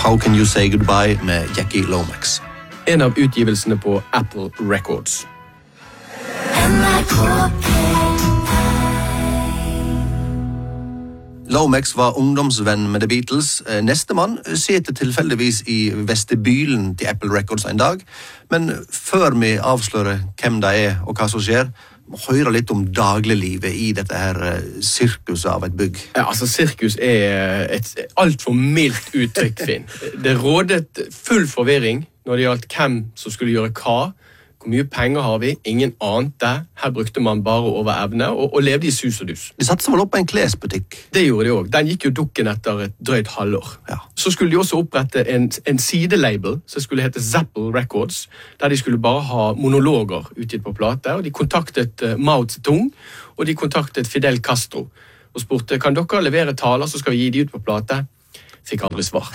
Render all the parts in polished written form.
How Can You Say Goodbye med Jackie Lomax. En av utgivelsene på Apple Records. Lomax var ungdomsvenn med The Beatles. Nestemann sitter tilfeldigvis i vestibylen til Apple Records en dag, men før vi avslører hvem de er og hva som skjer, må høre litt om dagliglivet i dette her sirkuset av et bygg. Ja, altså sirkus er et alt for mildt uttrykk, Finn. Det rådet full forvirring når det gjaldt hvem som skulle gjøre hva. Hvor mye penger har vi? Ingen ante. Her brukte man bare over evne og levde i sus og dus. De satte seg vel opp på en klesbutikk. Det gjorde de også. Den gikk jo dukken etter et drøyt halvår. Ja. Så skulle de også opprette en sidelabel som skulle hete Zapple Records, der de skulle bare ha monologer utgitt på plate, og de kontaktet Mao Zedong, og de kontaktet Fidel Castro, og spurte, kan dere levere taler, så skal vi gi de ut på plate? Fikk aldri svar.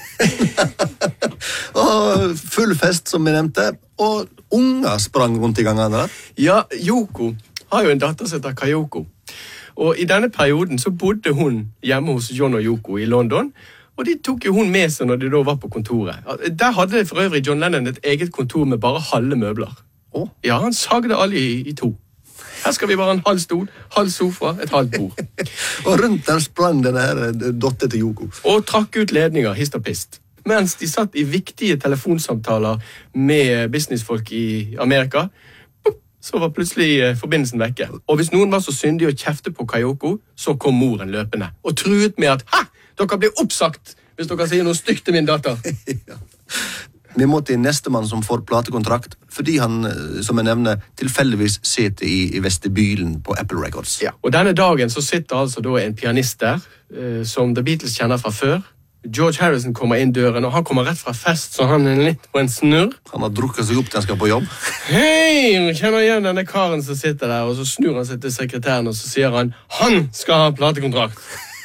Og full fest, som vi nevnte, og unger sprang rundt i gangene. Ja, Yoko har jo en datter som heter Kayoko. Og i denne perioden så bodde hun hjemme hos John og Yoko i London, og de tok jo hun med seg når de da var på kontoret. Der hadde for øvrig John Lennon et eget kontor med bare halve møbler. Oh. Ja, han sagde alle i to. Her skal vi bare ha en halv stol, halv sofa, et halvt bord. Og rundt der sprang denne her dotter til Yoko. Og trakk ut ledninger, hist og pist. Mens de satt i viktige telefonsamtaler med businessfolk i Amerika, så var plutselig forbindelsen vekke. Og hvis noen var så syndig å kjefte på Kayoko, så kom moren løpende og truet med at «Ha! Dere blir oppsagt hvis dere sier noe stygt til min datter!» Ja. Vi må til nestemann som får platekontrakt, fordi han, som jeg nevner, tilfeldigvis sitter i vestibylen på Apple Records. Ja. Og denne dagen så sitter altså da en pianist der, som The Beatles kjenner fra før. George Harrison kommer inn døren, og han kommer rett fra fest, så han er litt på en snurr. Han har drukket seg opp til han skal på jobb. Hei, jeg kjenner igjen denne karen som sitter der, og så snur han seg til sekretæren, og så sier han skal ha platekontrakt.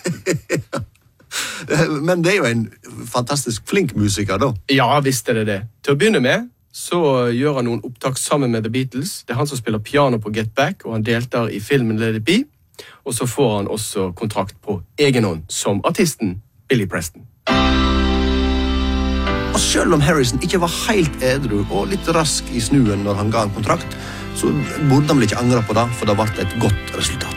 Men det er jo en fantastisk flink musiker, da. Ja, visst er det. Til å begynne med, så gjør han noen opptak sammen med The Beatles. Det er han som spiller piano på Get Back, og han deltar i filmen Let It Be. Og så får han også kontrakt på egen hånd som artisten Billy Preston. Og selv om Harrison ikke var helt edru og litt rask i snuen når han ga en kontrakt, så burde han vel ikke angre på det, for det ble et godt resultat.